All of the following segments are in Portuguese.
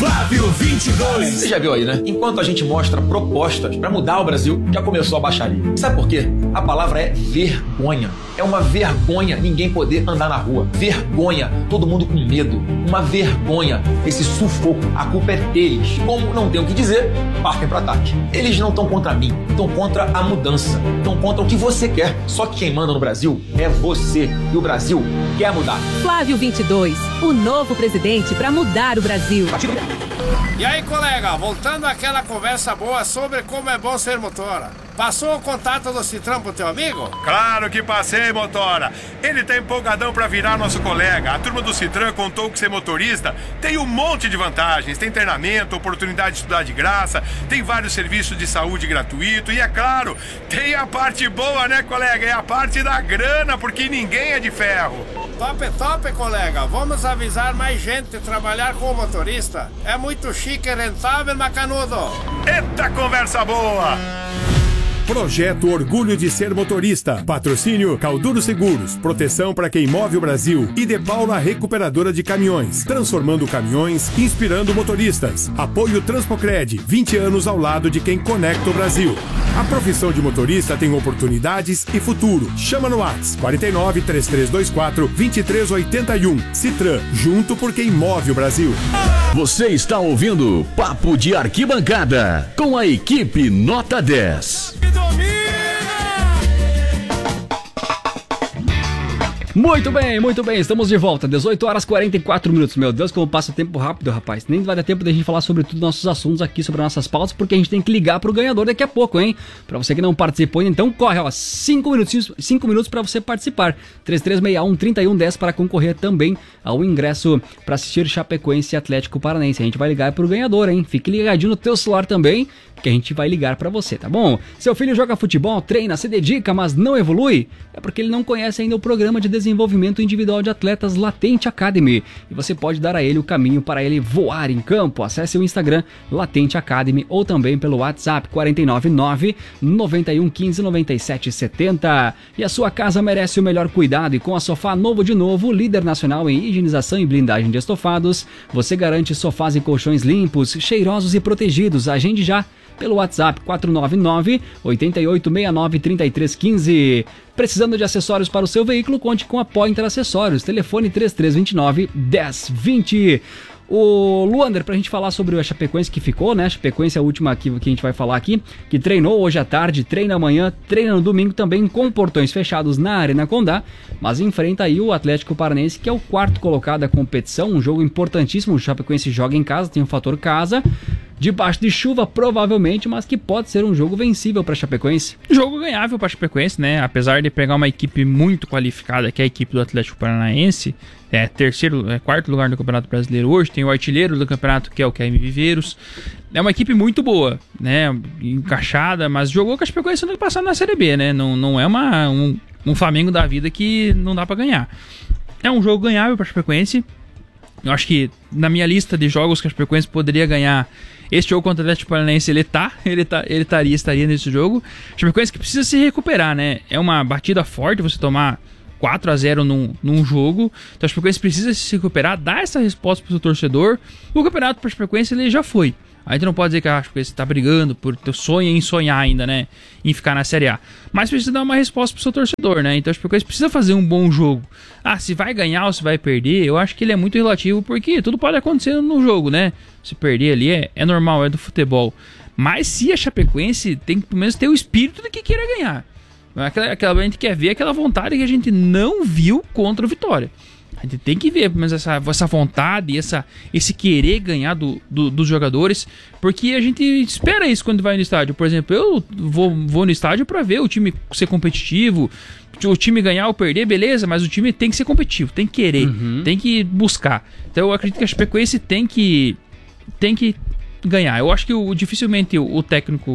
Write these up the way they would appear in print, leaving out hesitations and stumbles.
Flávio 22. Você já viu aí, né? Enquanto a gente mostra propostas pra mudar o Brasil, já começou a baixaria. Sabe por quê? A palavra é vergonha. É uma vergonha ninguém poder andar na rua. Vergonha, todo mundo com medo. Uma vergonha, esse sufoco. A culpa é deles. Como não tem o que dizer, partem para ataque. Eles não estão contra mim, estão contra a mudança. Estão contra o que você quer. Só que quem manda no Brasil é você. E o Brasil quer mudar. Flávio 22, o novo presidente para mudar o Brasil. E aí, colega, voltando àquela conversa boa sobre como é bom ser motora. Passou o contato do Citrão pro teu amigo? Claro que passei, motora. Ele tá empolgadão pra virar nosso colega. A turma do Citrão contou que ser motorista tem um monte de vantagens. Tem treinamento, oportunidade de estudar de graça, tem vários serviços de saúde gratuito e, é claro, tem a parte boa, né, colega? É a parte da grana, porque ninguém é de ferro. Top, colega. Vamos avisar mais gente a trabalhar como motorista. É muito chique e rentável, macanudo. Eita, conversa boa! Projeto Orgulho de Ser Motorista. Patrocínio Calduro Seguros. Proteção para quem move o Brasil. E De Paula Recuperadora de Caminhões. Transformando caminhões, inspirando motoristas. Apoio Transpocred. 20 anos ao lado de quem conecta o Brasil. A profissão de motorista tem oportunidades e futuro. Chama no WhatsApp 49 3324 2381. Citran. Junto por quem move o Brasil. Você está ouvindo Papo de Arquibancada com a equipe Nota 10. Muito bem, estamos de volta, 18 horas 44 minutos, meu Deus, como passa o tempo rápido, rapaz, nem vai dar tempo de a gente falar sobre todos os nossos assuntos aqui, sobre nossas pautas, porque a gente tem que ligar pro ganhador daqui a pouco, hein, pra você que não participou, então corre, ó, 5 minutos pra você participar, 3361-3110 para concorrer também ao ingresso pra assistir Chapecoense e Atlético Paranaense, a gente vai ligar pro ganhador, hein, fique ligadinho no teu celular também, que a gente vai ligar pra você, tá bom? Seu filho joga futebol, treina, se dedica, mas não evolui? É porque ele não conhece ainda o programa de desenvolvimento individual de atletas Latente Academy. E você pode dar a ele o caminho para ele voar em campo. Acesse o Instagram Latente Academy ou também pelo WhatsApp 499 9115 9770. E a sua casa merece o melhor cuidado e com a Sofá Novo de Novo, líder nacional em higienização e blindagem de estofados, você garante sofás e colchões limpos, cheirosos e protegidos. Agende já pelo WhatsApp 499-8869-3315. Precisando de acessórios para o seu veículo? Conte com a Pointer Acessórios. Telefone 3329-1020. O Luander, pra gente falar sobre a Chapecoense que ficou, né? A Chapecoense é a última que a gente vai falar aqui, que treinou hoje à tarde, treina amanhã, treina no domingo também com portões fechados na Arena Condá, mas enfrenta aí o Atlético Paranaense, que é o quarto colocado da competição, um jogo importantíssimo. O Chapecoense joga em casa, tem o fator casa, debaixo de chuva provavelmente, mas que pode ser um jogo vencível para a Chapecoense. Jogo ganhável para a Chapecoense, né? Apesar de pegar uma equipe muito qualificada, que é a equipe do Atlético Paranaense, quarto lugar no Campeonato Brasileiro hoje, tem o artilheiro do campeonato, que é o Kevin Viveiros. É uma equipe muito boa, né? Encaixada, mas jogou com a Chapecoense ano passado na Série B, né? Não é um Flamengo da vida que não dá para ganhar. É um jogo ganhável para a Chapecoense. Eu acho que na minha lista de jogos que a Chapecoense poderia ganhar, este jogo contra o Atlético Paranaense ele estaria nesse jogo. A Chapecoense que precisa se recuperar, né? É uma batida forte você tomar 4-0 num jogo. Então a Chapecoense precisa se recuperar, dar essa resposta pro seu torcedor. O campeonato para a Chapecoense ele já foi. A gente não pode dizer que a Chapecoense está brigando por ter sonho em sonhar ainda, né? Em ficar na Série A. Mas precisa dar uma resposta pro seu torcedor, né? Então a Chapecoense precisa fazer um bom jogo. Se vai ganhar ou se vai perder, eu acho que ele é muito relativo, porque tudo pode acontecer no jogo, né? Se perder ali é normal, é do futebol. Mas se a Chapecoense tem que pelo menos ter o espírito de que queira ganhar. A gente quer ver aquela vontade que a gente não viu contra o Vitória. A gente tem que ver pelo menos essa vontade, esse querer ganhar dos jogadores, porque a gente espera isso quando vai no estádio. Por exemplo, eu vou no estádio para ver o time ser competitivo, o time ganhar ou perder, beleza, mas o time tem que ser competitivo, tem que querer, tem que buscar. Então eu acredito que a Chapecoense tem que ganhar. Eu acho que dificilmente o técnico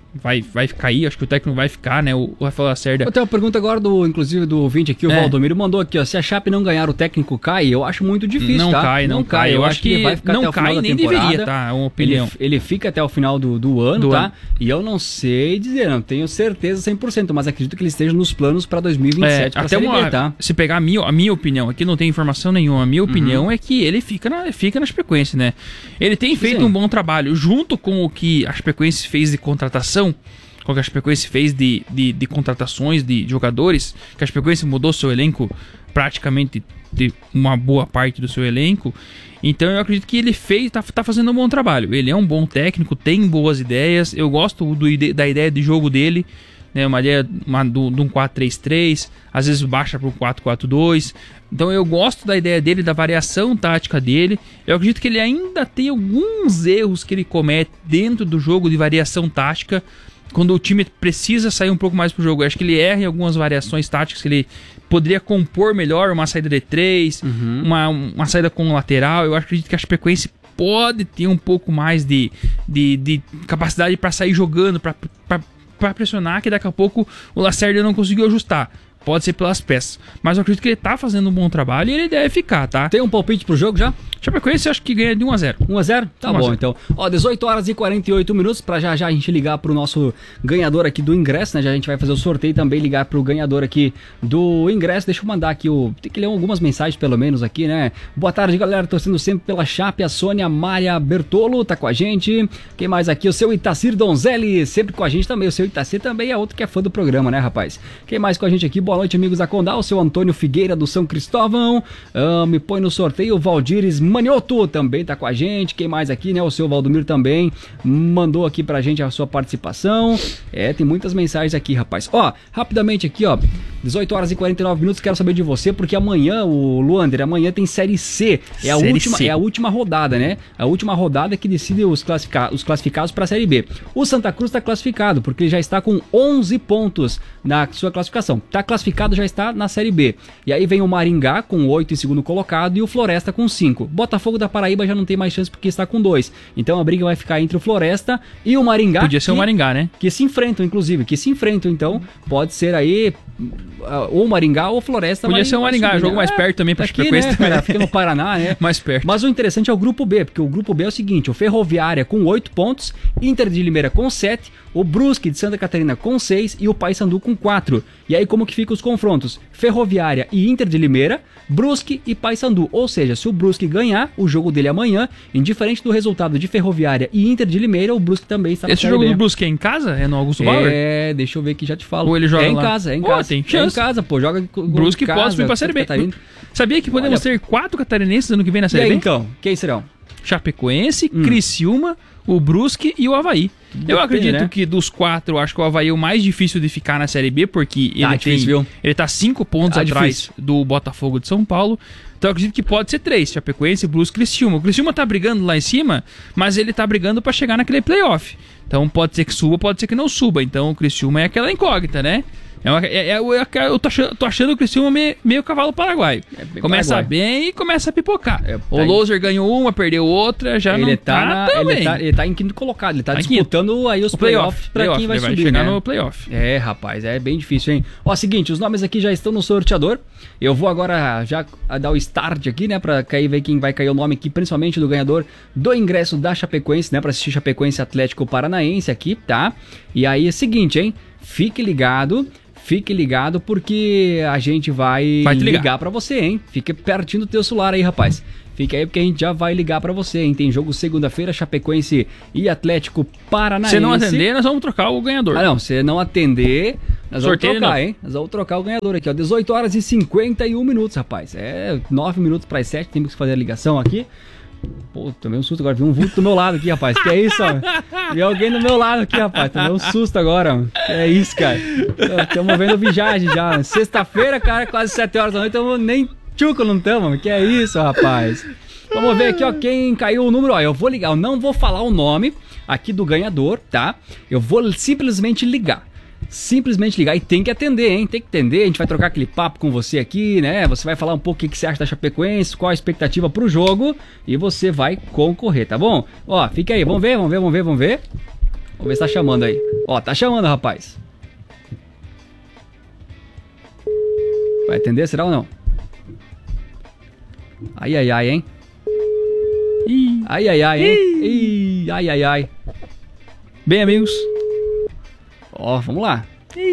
vai cair, acho que o técnico vai ficar, né? O Rafael Lacerda. Eu tenho uma pergunta agora, inclusive, do ouvinte aqui, o Valdomiro mandou aqui, ó. Se a Chape não ganhar, o técnico cai? Eu acho muito difícil, não tá? Não cai. Eu acho que ele vai ficar não até o final da temporada. Deveria, tá? É uma opinião. Ele fica até o final do ano, tá? E eu não sei dizer, não tenho certeza 100%, mas acredito que ele esteja nos planos para 2027 pra Série B, tá? Se pegar a minha opinião, aqui não tem informação nenhuma, a minha opinião é que ele fica na Chapecoense, né? Ele tem feito um bom trabalho, junto com o que a Chapecoense fez de contratação, com o que a Chapecoense fez de contratações de jogadores, que a Chapecoense mudou seu elenco praticamente de uma boa parte do seu elenco. Então eu acredito que ele tá fazendo um bom trabalho. Ele é um bom técnico, tem boas ideias. Eu gosto da ideia de jogo dele, né? Uma ideia de um 4-3-3, às vezes baixa para um 4-4-2. Então eu gosto da ideia dele, da variação tática dele. Eu acredito que ele ainda tem alguns erros que ele comete dentro do jogo de variação tática, quando o time precisa sair um pouco mais pro jogo. Eu acho que ele erra em algumas variações táticas que ele poderia compor melhor, uma saída de 3, uma saída com lateral. Eu acredito que a Chapecoense pode ter um pouco mais de capacidade para sair jogando, para pressionar, que daqui a pouco o Lacerda não conseguiu ajustar. Pode ser pelas peças. Mas eu acredito que ele tá fazendo um bom trabalho e ele deve ficar, tá? Tem um palpite pro jogo já? Chapecoense eu acho que ganha de 1-0. 1-0? Tá bom, então. Ó, 18 horas e 48 minutos pra já a gente ligar pro nosso ganhador aqui do ingresso, né? Já a gente vai fazer o sorteio e também ligar pro ganhador aqui do ingresso. Deixa eu mandar aqui tem que ler algumas mensagens pelo menos aqui, né? Boa tarde, galera. Torcendo sempre pela Chape. A Sônia Maria Bertolo tá com a gente. Quem mais aqui? O seu Itacir Donzelli, sempre com a gente também. O seu Itacir também é outro que é fã do programa, né, rapaz? Quem mais com a gente aqui? Boa noite, amigos da Condal. O seu Antônio Figueira do São Cristóvão. Me põe no sorteio. O Valdires Manioto também tá com a gente. Quem mais aqui, né? O seu Valdomiro também mandou aqui pra gente a sua participação. Tem muitas mensagens aqui, rapaz. Ó, rapidamente aqui, ó. 18 horas e 49 minutos, quero saber de você, porque amanhã, o Luander, amanhã tem Série C. É a última rodada, né? A última rodada que decide os classificados para a Série B. O Santa Cruz está classificado, porque ele já está com 11 pontos na sua classificação. Está classificado, já está na Série B. E aí vem o Maringá com 8 em segundo colocado e o Floresta com 5. Botafogo da Paraíba já não tem mais chance porque está com 2. Então a briga vai ficar entre o Floresta e o Maringá. Podia ser o Maringá, né? Que se enfrentam, inclusive. Então pode ser aí ou Maringá ou Floresta. Podia ser o Maringá, jogo mais perto também para Chapecoense, né, cara? Fica no Paraná, né? Mais perto. Mas o interessante é o grupo B, porque o grupo B é o seguinte: o Ferroviária com 8 pontos, Inter de Limeira com 7, o Brusque de Santa Catarina com 6 e o Paysandu com 4. E aí como que ficam os confrontos? Ferroviária e Inter de Limeira, Brusque e Paysandu. Ou seja, se o Brusque ganhar o jogo dele amanhã, indiferente do resultado de Ferroviária e Inter de Limeira, o Brusque também está na Esse jogo do Brusque é em casa? É no Augusto Bauer? Deixa eu ver aqui, já te falo. Ou ele joga em lá? casa, é em casa. Tem chance. É em casa, pô, joga Brusque pode subir pra Série B. Sabia que podemos ter 4 catarinenses ano que vem na Série B? Então, quem serão? Chapecoense, Criciúma, o Brusque e o Avaí. Eu acredito que dos 4, eu acho que o Avaí é o mais difícil de ficar na Série B, porque ele tá 5 pontos atrás do Botafogo de São Paulo. Então eu acredito que pode ser 3, Chapecoense, Brusque e Criciúma. O Criciúma tá brigando lá em cima, mas ele tá brigando pra chegar naquele playoff. Então pode ser que suba, pode ser que não suba. Então o Criciúma é aquela incógnita, né? Eu tô achando o Criciúma meio cavalo paraguaio. Começa paraguai. Bem e começa a pipocar. O Loser ganhou uma, perdeu outra, já ele não tá tão bem. Ele tá em quinto colocado, ele tá disputando aí os playoffs pra quem vai subir, chegar, né? No playoff. Rapaz, é bem difícil, hein? Ó, seguinte, os nomes aqui já estão no sorteador. Eu vou agora já dar o start aqui, né, pra ver quem vai cair o nome aqui, principalmente do ganhador do ingresso da Chapecoense, né, pra assistir Chapecoense Atlético Paranaense aqui, tá? E aí é o seguinte, hein? Fique ligado porque a gente vai ligar pra você, hein? Fique pertinho do teu celular aí, rapaz. Fica aí porque a gente já vai ligar pra você, hein? Tem jogo segunda-feira, Chapecoense e Atlético Paranaense. Se não atender, nós vamos trocar o ganhador. Se não atender, nós vamos trocar, hein? Nós vamos trocar o ganhador aqui, ó. 18 horas e 51 minutos, rapaz. 9 minutos para as 7, temos que fazer a ligação aqui. Pô, tomei um susto agora, vi um vulto do meu lado aqui, rapaz. Que é isso, ó? Vi alguém do meu lado aqui, rapaz. Tomei um susto agora, mano. Que é isso, cara? Estamos vendo viagem já. Sexta-feira, cara, quase 7 horas da noite, nem tchuco não estamos. Que é isso, rapaz? Vamos ver aqui, ó, quem caiu o número. Ó, eu vou ligar, eu não vou falar o nome aqui do ganhador, tá? Eu vou simplesmente ligar. E tem que atender, hein? Tem que atender, a gente vai trocar aquele papo com você aqui, né? Você vai falar um pouco o que você acha da Chapecoense, qual a expectativa pro jogo e você vai concorrer, tá bom? Ó, fica aí, vamos ver. Vamos ver se tá chamando aí. Ó, tá chamando, rapaz. Vai atender, será ou não? Ai, ai, ai, hein? Ai, ai, ai, hein? Ai, ai, ai. Bem, amigos. Ó, vamos lá.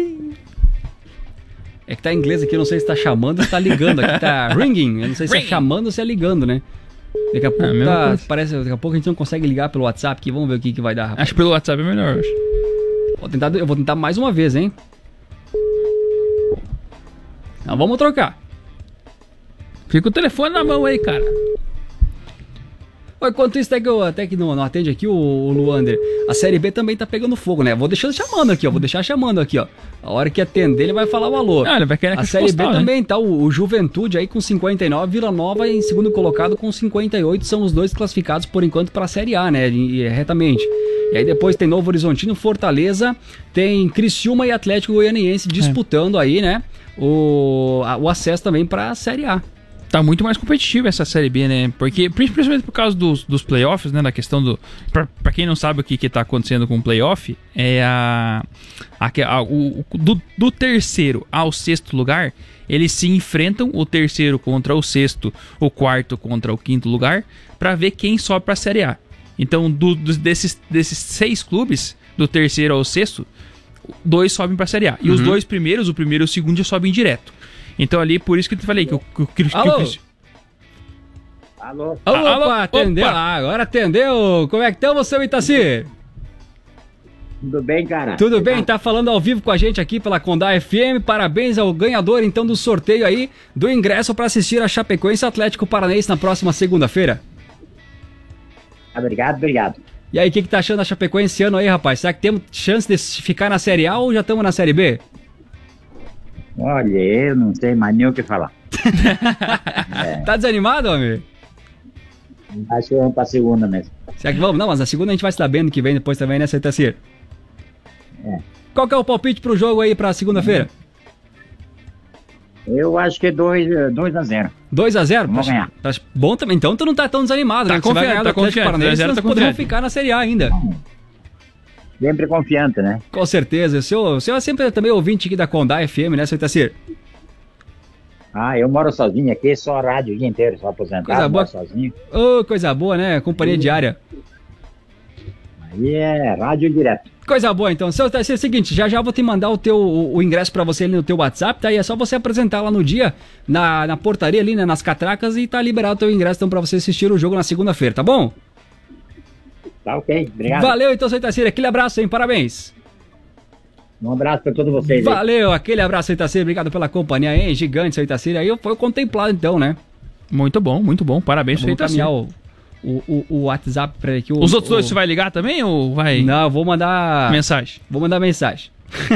É que tá em inglês aqui, eu não sei se tá chamando ou se tá ligando. Aqui tá ringing. Eu não sei se é chamando ou se é ligando, né? Daqui a pouco daqui a pouco a gente não consegue ligar pelo WhatsApp aqui. Vamos ver o que vai dar, rapaz. Acho que pelo WhatsApp é melhor, acho. Eu vou tentar mais uma vez, hein? Então vamos trocar. Fica o telefone na mão aí, cara. Enquanto isso, até que não atende aqui o Luander. A Série B também tá pegando fogo, né? Vou deixar chamando aqui, ó. A hora que atender, ele vai falar o alô. Ele vai querer a Série postal, B também, tá? O Juventude aí com 59, Vila Nova em segundo colocado com 58. São os dois classificados por enquanto para a Série A, né? Retamente. E aí depois tem Novo Horizontino, Fortaleza, tem Criciúma e Atlético Goianiense disputando aí, né? O acesso também para a Série A. Tá muito mais competitiva essa Série B, né? Porque, principalmente por causa dos playoffs, né? Da questão do... Pra quem não sabe o que tá acontecendo com o playoff, é do terceiro ao sexto lugar, eles se enfrentam, o terceiro contra o sexto, o quarto contra o quinto lugar, pra ver quem sobe pra Série A. Então, desses 6 clubes, do terceiro ao sexto, 2 sobem pra Série A. E os 2 primeiros, o primeiro e o segundo, já sobem direto. Então ali, por isso que eu te falei que o Alô? Opa, atendeu. Agora atendeu. Como é que estão, seu Itaci? Tudo bem, cara? Tudo bem, tá falando ao vivo com a gente aqui pela Condá FM. Parabéns ao ganhador, então, do sorteio aí do ingresso para assistir a Chapecoense Atlético Paranaense na próxima segunda-feira. Obrigado. E aí, o que tá achando da Chapecoense esse ano aí, rapaz? Será que temos chance de ficar na Série A ou já estamos na Série B? Olha, eu não sei mais nem o que falar. Tá desanimado, homem? Acho que vamos pra segunda mesmo. Será que vamos? Não, mas a segunda a gente vai se dar bem no que vem depois também, né, Itacir? Qual que é o palpite pro jogo aí pra segunda-feira? Eu acho que 2-0. 2-0? Vamos ganhar. Bom também, então tu não tá tão desanimado, né? Você vai ganhar do Atlético Paranaense, nós podemos ficar na Série A ainda. Sempre confiante, né? Com certeza. O senhor é sempre também ouvinte aqui da Condá FM, né, seu Itacir? Eu moro sozinho aqui, só rádio o dia inteiro, só aposentado, coisa boa. Sozinho. Coisa boa, né? Companhia diária. Aí é rádio direto. Coisa boa, então. Seu Itacir, é o seguinte, já vou te mandar o ingresso pra você ali no teu WhatsApp, tá? E é só você apresentar lá no dia, na portaria ali, né, nas catracas, e tá liberado o teu ingresso, então, pra você assistir o jogo na segunda-feira, tá bom? Tá ok, obrigado. Valeu, então, seu Itacir. Aquele abraço, hein? Parabéns. Um abraço pra todos vocês. Valeu, aquele abraço, seu Itacir. Obrigado pela companhia, hein? Gigante, seu Itacir. Aí foi contemplado, então, né? Muito bom. Parabéns, seu Itacir. Vamos caminhar o WhatsApp pra ele aqui. Os outros dois você vai ligar também ou vai... Não, eu vou mandar... Mensagem. Vou mandar mensagem.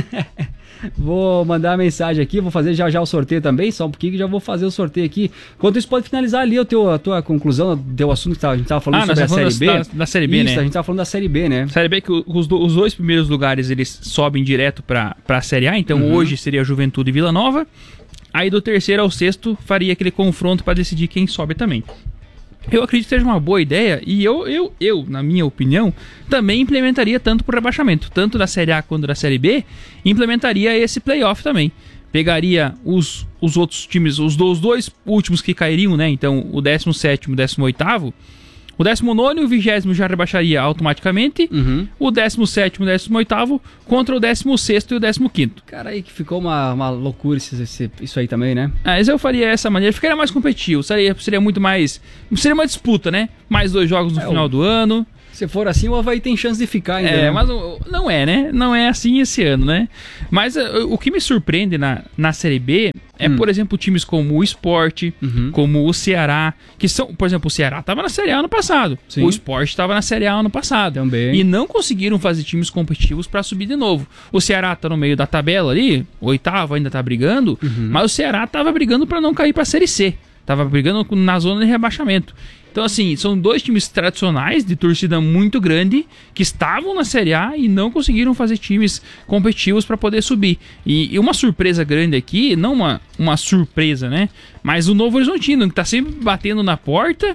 Vou mandar mensagem aqui, vou fazer já o sorteio também, só um pouquinho que já vou fazer o sorteio aqui. Enquanto isso, pode finalizar ali a tua conclusão, o teu assunto que a gente tava falando sobre a Série B. Da Série B, isso, né? A gente tava falando da Série B, né? Série B que os 2 primeiros lugares, eles sobem direto pra Série A, então hoje seria Juventude e Vila Nova. Aí do terceiro ao sexto, faria aquele confronto pra decidir quem sobe também. Eu acredito que seja uma boa ideia e eu, na minha opinião, também implementaria tanto pro rebaixamento, tanto da Série A quanto da Série B, implementaria esse playoff também. Pegaria os outros times, os 2 últimos que cairiam, né? Então, o 17º e o 18º, o 19º e o 20º já rebaixaria automaticamente, o 17º e o 18º contra o 16º e o 15º. Cara, aí que ficou uma loucura isso aí também, né? Mas eu faria essa maneira, ficaria mais competitivo, seria muito mais... Seria uma disputa, né? Mais 2 jogos no final do ano. Se for assim, o Avaí tem chance de ficar ainda. É, mas não é, né? Não é assim esse ano, né? Mas o que me surpreende na Série B é, por exemplo, times como o Sport, como o Ceará, que são, por exemplo, o Ceará estava na Série A ano passado, o Sport estava na Série A ano passado. Também. E não conseguiram fazer times competitivos para subir de novo. O Ceará tá no meio da tabela ali, 8º ainda tá brigando, mas o Ceará tava brigando para não cair para a Série C. Tava brigando na zona de rebaixamento. Então, assim, são 2 times tradicionais de torcida muito grande que estavam na Série A e não conseguiram fazer times competitivos para poder subir. E uma surpresa grande aqui, não uma surpresa, né? Mas o Novo Horizontino, que tá sempre batendo na porta,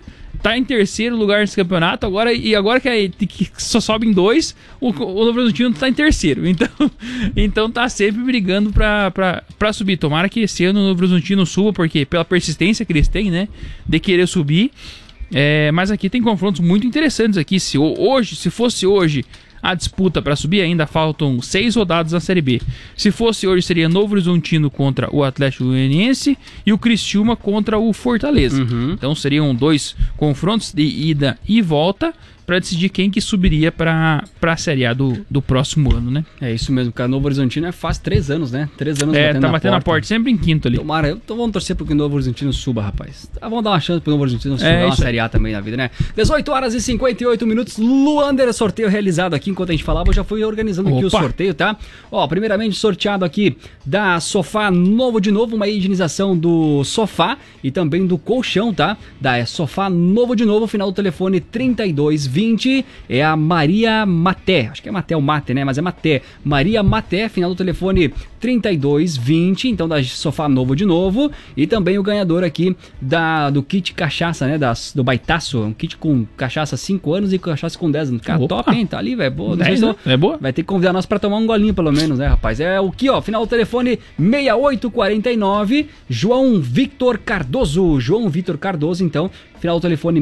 tá em terceiro lugar nesse campeonato, agora que só sobem 2, o Novo Horizontino tá em terceiro. Então tá sempre brigando pra subir. Tomara que esse ano o Novo Horizontino suba, porque pela persistência que eles têm, né, de querer subir. Mas aqui tem confrontos muito interessantes aqui. Se fosse hoje a disputa para subir, ainda faltam 6 rodadas na Série B. Se fosse hoje, seria Novo Horizontino contra o Atlético Goianiense e o Criciúma contra o Fortaleza. Então seriam 2 confrontos de ida e volta para decidir quem que subiria para a Série A do próximo ano, né? É isso mesmo, cara. Novo Horizontino faz 3 anos, né? 3 anos tá batendo na porta, sempre em quinto ali. Tomara, então vamos torcer pro que o Novo Horizontino suba, rapaz. Vamos dar uma chance pro Novo Horizontino subir uma Série A também na vida, né? 18 horas e 58 minutos, Luander, sorteio realizado aqui. Enquanto a gente falava, eu já fui organizando aqui o sorteio, tá? Ó, primeiramente sorteado aqui da Sofá Novo de Novo, uma higienização do sofá e também do colchão, tá? Da Sofá Novo de Novo, final do telefone 3220, é a Maria Maté, acho que é Maté o Mate, né? Mas é Maté, Maria Maté, final do telefone 3220, então da Sofá Novo de Novo. E também o ganhador aqui do kit cachaça, né? Do Baitaço, um kit com cachaça 5 anos e cachaça com 10 anos. Cara, top, hein? Tá ali, velho. É boa? Vai ter que convidar nós pra tomar um golinho, pelo menos, né, rapaz? É o que, ó, final do telefone 6849, João Vitor Cardoso. João Vitor Cardoso, então, final do telefone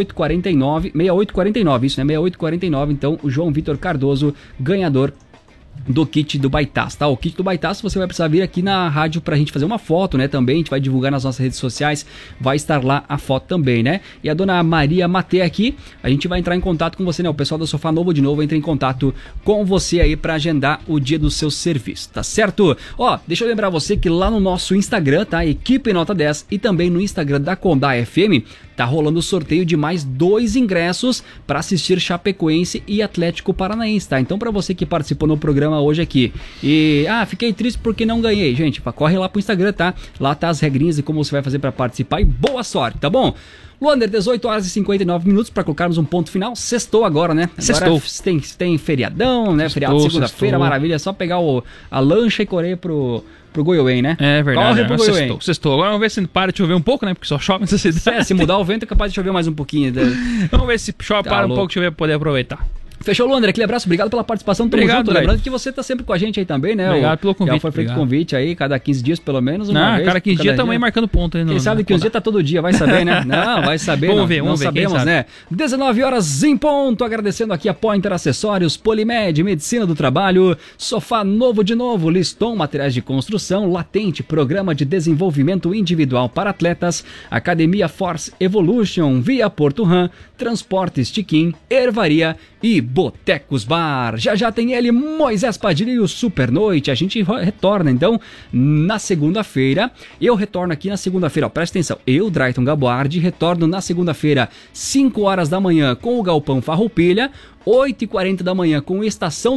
6849, isso, né? 6849, então, o João Vitor Cardoso, ganhador do kit do Baitaço, tá? O kit do Baitaço você vai precisar vir aqui na rádio pra gente fazer uma foto, né? Também a gente vai divulgar nas nossas redes sociais, vai estar lá a foto também, né? E a dona Maria Maté aqui, a gente vai entrar em contato com você, né? O pessoal da Sofá Novo de Novo entra em contato com você aí pra agendar o dia do seu serviço, tá certo? Ó, deixa eu lembrar você que lá no nosso Instagram, tá? Equipe Nota 10 e também no Instagram da Condá FM, tá rolando o sorteio de mais 2 ingressos para assistir Chapecoense e Atlético Paranaense, tá? Então, para você que participou no programa hoje aqui e fiquei triste porque não ganhei, gente, corre lá pro Instagram, tá? Lá tá as regrinhas e como você vai fazer para participar e boa sorte, tá bom? Luander, 18 horas e 59 minutos para colocarmos um ponto final. Sextou agora, né? Agora tem feriadão, né? Feriado de segunda-feira, maravilha. É só pegar a lancha e correr pro Goiôen, né? É verdade. Sextou. Agora vamos ver se para de chover um pouco, né? Porque só chove nessa cidade. Se mudar o vento é capaz de chover mais um pouquinho. Vamos ver se chove, para um pouco de chover para poder aproveitar. Fechou, Luander, aquele abraço, obrigado pela participação. Obrigado, lembrando que você tá sempre com a gente aí também, né? Obrigado pelo convite. Já foi feito convite aí, cada 15 dias pelo menos. Cada 15 dias também marcando ponto aí. Quem sabe que um dia tá todo dia, vai saber, né? Não, vai saber. Vamos ver, sabemos, né? 19 horas em ponto, agradecendo aqui a Pointer Acessórios, Polimed, Medicina do Trabalho, Sofá Novo de Novo, Liston, Materiais de Construção, Latente, Programa de Desenvolvimento Individual para Atletas, Academia Force Evolution, Via Porto Ram, Transportes Tiquim, Ervaria e Botecos Bar. Já tem ele, Moisés Padilha e o Super Noite. A gente retorna então na segunda-feira. Eu retorno aqui na segunda-feira, ó, presta atenção. Eu, Drayton Gaboardi, retorno na segunda-feira, 5 horas da manhã com o Galpão Farroupilha, 8h40 da manhã com Estação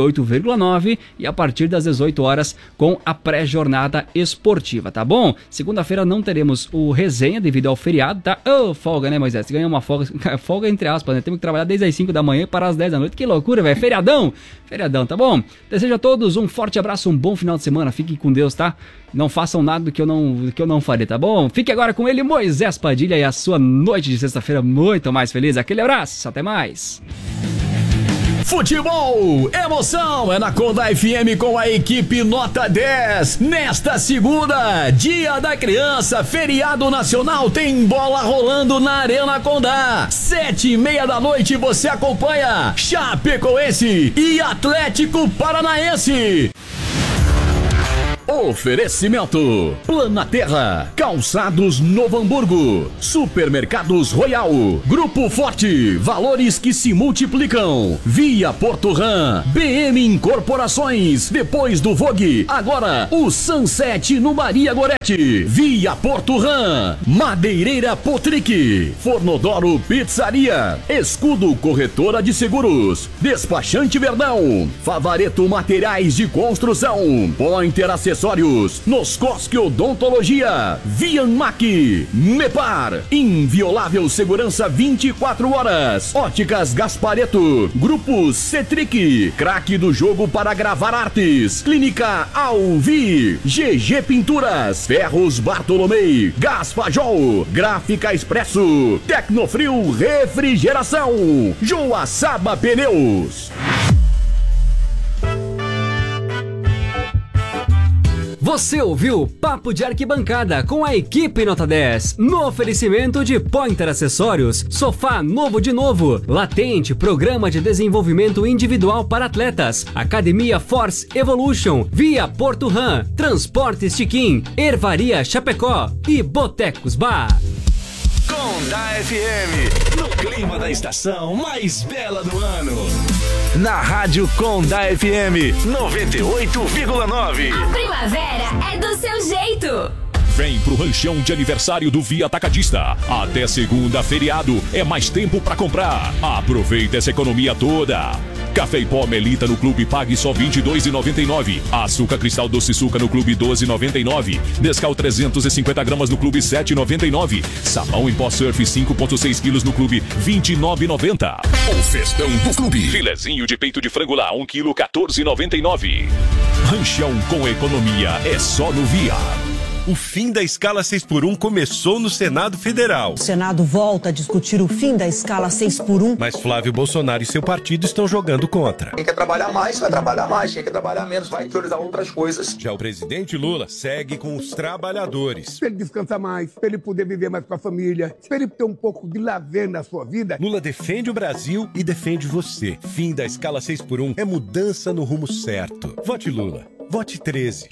98,9 e a partir das 18 horas com a pré-jornada esportiva, tá bom? Segunda-feira não teremos o resenha devido ao feriado, tá? Folga, né, Moisés? Você ganhou uma folga entre aspas, né? Temos que trabalhar desde as 5 da manhã para as 10 da noite. Que loucura, velho. Feriadão, tá bom? Desejo a todos um forte abraço, um bom final de semana. Fiquem com Deus, tá? Não façam nada do que eu não farei, tá bom? Fique agora com ele, Moisés Padilha, e a sua noite de sexta-feira muito mais feliz. Aquele abraço, até mais. Futebol, emoção é na Condá FM com a equipe Nota 10. Nesta segunda, Dia da Criança, feriado nacional, tem bola rolando na Arena Condá. 7h30 da noite você acompanha Chapecoense e Atlético Paranaense. Oferecimento: Planaterra, Calçados Novo Hamburgo, Supermercados Royal, Grupo Forte, valores que se multiplicam, Via Porto Ram, BM Incorporações, depois do Vogue, agora o Sunset no Maria Gorete, Via Porto Ram, Madeireira Potric, Fornodoro Pizzaria, Escudo Corretora de Seguros, Despachante Verdão, Favareto Materiais de Construção, Pointer Acessórios acessórios. Noscosque Odontologia. Vianmac. Mepar. Inviolável segurança 24 horas. Óticas Gaspareto. Grupo Cetric. Craque do jogo para gravar artes. Clínica Alvi. GG Pinturas. Ferros Bartolomei. Gaspajol. Gráfica Expresso. Tecnofrio Refrigeração. Joaçaba Pneus. Você ouviu Papo de Arquibancada com a equipe Nota 10, no oferecimento de Pointer Acessórios, sofá novo de novo, Latente, programa de desenvolvimento individual para atletas, Academia Force Evolution, Via Porto Ram, Transportes Tiquim, Ervaria Chapecó e Botecos Bar. Conda FM, no clima da estação mais bela do ano. Na Rádio Conda FM 98,9. A primavera é do seu jeito. Vem pro ranchão de aniversário do Via Atacadista. Até segunda, feriado, é mais tempo pra comprar. Aproveita essa economia toda. Café em pó Melita no Clube pague só R$ 22,99. Açúcar Cristal Doce Suca no Clube R$ 12,99. Nescau 350 gramas no Clube R$ 7,99. Sabão em pó Surf 5,6 quilos no Clube R$ 29,90. O festão do Clube. Filezinho de peito de frango lá 1 quilo R$ 14,99. Ranchão com economia é só no Via. O fim da escala 6x1 começou no Senado Federal. O Senado volta a discutir o fim da escala 6x1. Mas Flávio Bolsonaro e seu partido estão jogando contra. Quem quer trabalhar mais, vai trabalhar mais. Quem quer trabalhar menos, vai priorizar outras coisas. Já o presidente Lula segue com os trabalhadores. Para ele descansar mais, para ele poder viver mais com a família, para ele ter um pouco de lazer na sua vida. Lula defende o Brasil e defende você. Fim da escala 6x1 é mudança no rumo certo. Vote Lula. Vote 13.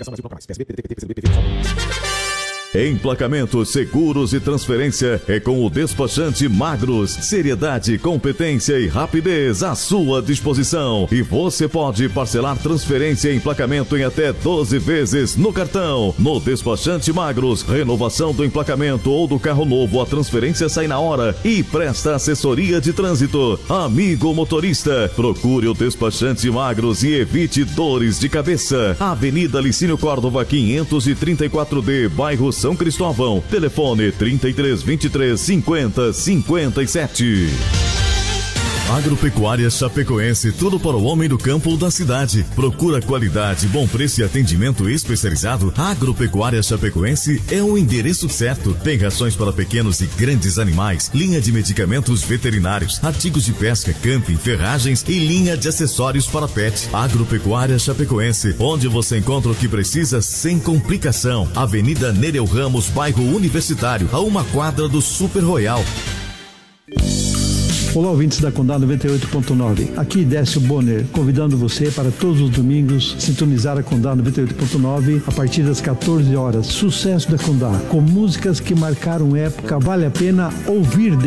Emplacamentos, seguros e transferência é com o despachante Magros. Seriedade, competência e rapidez à sua disposição. E você pode parcelar transferência e emplacamento em até 12 vezes no cartão. No despachante Magros, renovação do emplacamento ou do carro novo, a transferência sai na hora e presta assessoria de trânsito. Amigo motorista, procure o despachante Magros e evite dores de cabeça. Avenida Licínio Córdova 534D, bairro São Cristóvão. Telefone 3323 50 57. Agropecuária Chapecoense, tudo para o homem do campo ou da cidade. Procura qualidade, bom preço e atendimento especializado. Agropecuária Chapecoense é o endereço certo. Tem rações para pequenos e grandes animais, linha de medicamentos veterinários, artigos de pesca, camping, ferragens e linha de acessórios para pet. Agropecuária Chapecoense, onde você encontra o que precisa sem complicação. Avenida Nereu Ramos, bairro Universitário, a uma quadra do Super Royal. Olá, ouvintes da Condá 98.9. Aqui Décio Bonner, convidando você para todos os domingos sintonizar a Condá 98.9 a partir das 14 horas. Sucesso da Condá, com músicas que marcaram época, vale a pena ouvir.